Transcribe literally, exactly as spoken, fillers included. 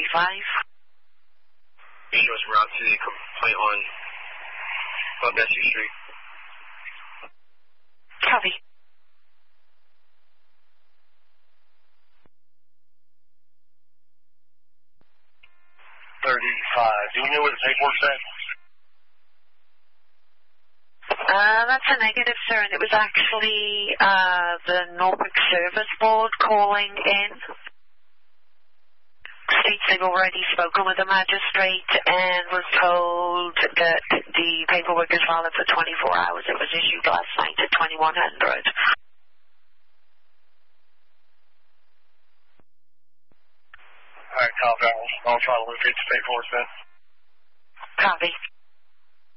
thirty-five. Show us route to the complaint on, on Bessie Street. Copy. thirty-five. Do you know where the paperwork's at? Uh, that's a negative, sir, and it was actually uh, the Norfolk Service Board calling in. States they've already spoken with the magistrate and was told that the paperwork is valid for twenty-four hours. It was issued last night at twenty-one hundred. All right, copy. I'll try to locate the paperwork then. Copy.